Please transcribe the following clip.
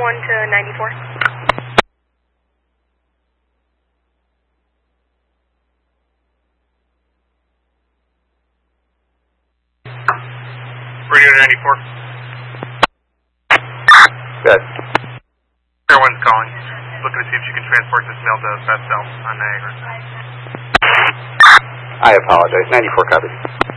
1 to 94. Radio 94. Good. Air 1's calling. Looking to see if you can transport this mail to Bethel on Niagara. I apologize. 94 copies.